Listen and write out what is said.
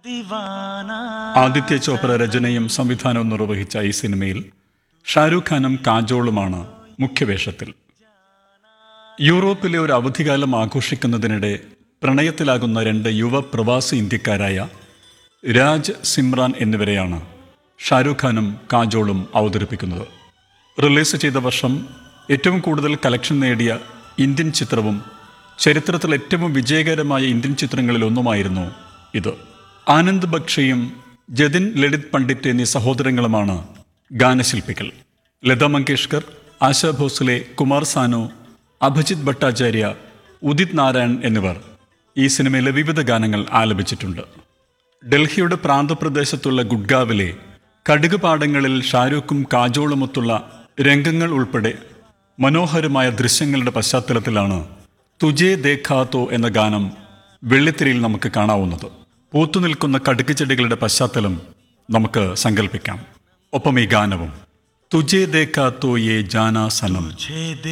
ആദിത്യ ചോപ്ര രചനയും സംവിധാനവും നിർവഹിച്ച ഈ സിനിമയിൽ ഷാരൂഖ് ഖാനും കാജോളുമാണ് മുഖ്യവേഷത്തിൽ. യൂറോപ്പിലെ ഒരു അവധിക്കാലം ആഘോഷിക്കുന്നതിനിടെ പ്രണയത്തിലാകുന്ന രണ്ട് യുവ പ്രവാസി ഇന്ത്യക്കാരായ രാജ്, സിമ്രാൻ എന്നിവരെയാണ് ഷാരൂഖ് ഖാനും കാജോളും അവതരിപ്പിക്കുന്നത്. റിലീസ് ചെയ്ത വർഷം ഏറ്റവും കൂടുതൽ കളക്ഷൻ നേടിയ ഇന്ത്യൻ ചിത്രവും ചരിത്രത്തിൽ ഏറ്റവും വിജയകരമായ ഇന്ത്യൻ ചിത്രങ്ങളിൽ ഒന്നുമായിരുന്നു ഇത്. ആനന്ദ് ബക്ഷയും ജതിൻ ലളിത് പണ്ഡിറ്റ് എന്നീ സഹോദരങ്ങളുമാണ് ഗാനശില്പികൾ. ലതാ മങ്കേഷ്കർ, ആശാ ഭോസ്ലെ, കുമാർ സാനു, അഭിജിത് ഭട്ടാചാര്യ, ഉദിത് നാരായൺ എന്നിവർ ഈ സിനിമയിലെ വിവിധ ഗാനങ്ങൾ ആലപിച്ചിട്ടുണ്ട്. ഡൽഹിയുടെ പ്രാന്തപ്രദേശത്തുള്ള ഗുഡ്ഗാവിലെ കടുക് പാടങ്ങളിൽ ഷാരൂഖും കാജോളുമൊത്തുള്ള രംഗങ്ങൾ ഉൾപ്പെടെ മനോഹരമായ ദൃശ്യങ്ങളുടെ പശ്ചാത്തലത്തിലാണ് തുജേ ദേഖാ തോ എന്ന ഗാനം വെള്ളിത്തിരയിൽ നമുക്ക് കാണാവുന്നത്. പൂത്തുനിൽക്കുന്ന കടുക് ചെടികളുടെ പശ്ചാത്തലം നമുക്ക് സങ്കല്പിക്കാം. ഒപ്പം ഈ ഗാനവും തുജേ ദേഖാ തോ യേ ജാനാ സനം.